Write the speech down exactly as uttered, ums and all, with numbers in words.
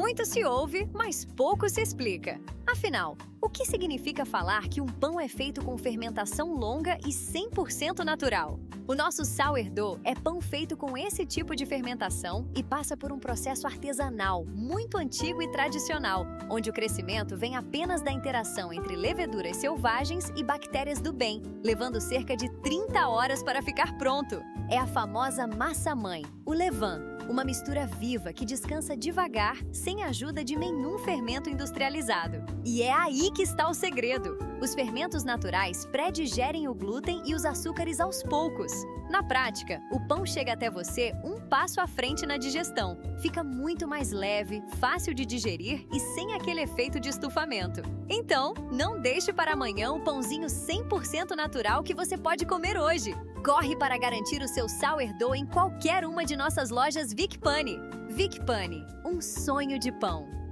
Muito se ouve, mas pouco se explica. Afinal, o que significa falar que um pão é feito com fermentação longa e cem por cento natural? O nosso sourdough é pão feito com esse tipo de fermentação e passa por um processo artesanal, muito antigo e tradicional, onde o crescimento vem apenas da interação entre leveduras selvagens e bactérias do bem, levando cerca de trinta horas para ficar pronto. É a famosa massa-mãe, o levain, uma mistura viva que descansa devagar, sem a ajuda de nenhum fermento industrializado. E é aí que está o segredo. Os fermentos naturais pré-digerem o glúten e os açúcares aos poucos. Na prática, o pão chega até você um passo à frente na digestão. Fica muito mais leve, fácil de digerir e sem aquele efeito de estufamento. Então, não deixe para amanhã o pãozinho cem por cento natural que você pode comer hoje. Corre para garantir o seu sourdough em qualquer uma de nossas lojas Vic Pane. Vic Pane, um sonho de pão.